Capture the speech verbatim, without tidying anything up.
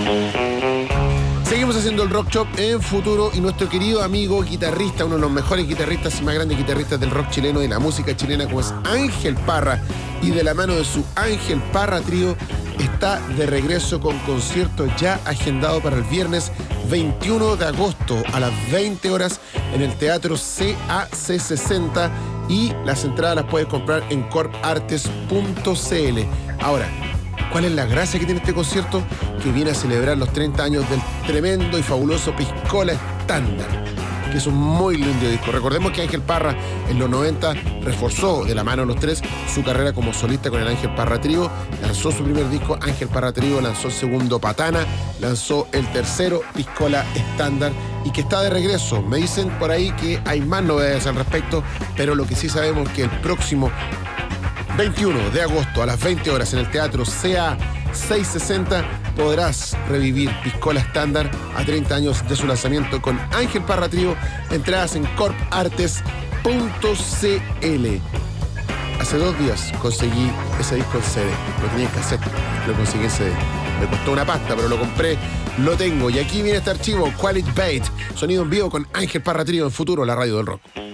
Seguimos haciendo el Rock Shop en Futuro y nuestro querido amigo guitarrista, uno de los mejores guitarristas y más grandes guitarristas del rock chileno y de la música chilena, como es Ángel Parra, y de la mano de su Ángel Parra Trío, está de regreso con concierto ya agendado para el viernes veintiuno de agosto a las veinte horas en el Teatro C A C sesenta, y las entradas las puedes comprar en corp artes punto c l. Ahora, ¿cuál es la gracia que tiene este concierto? Que viene a celebrar los treinta años del tremendo y fabuloso Piscola Estándar, que es un muy lindo disco. Recordemos que Ángel Parra en los noventa reforzó de la mano de los tres su carrera como solista con el Ángel Parra Trío. Lanzó su primer disco, Ángel Parra Trío, lanzó el segundo, Patana, lanzó el tercero, Piscola Estándar, y que está de regreso. Me dicen por ahí que hay más novedades al respecto, pero lo que sí sabemos es que el próximo veintiuno de agosto a las veinte horas en el Teatro C A seiscientos sesenta podrás revivir Piscola Estándar a treinta años de su lanzamiento con Ángel Parra Trío. Entradas en corp artes punto c l. Hace dos días conseguí ese disco en C D. Lo tenía en cassette, lo conseguí en C D. Me costó una pasta, pero lo compré, lo tengo. Y aquí viene este archivo, Quality Bait, sonido en vivo con Ángel Parra Trío en Futuro, la radio del rock.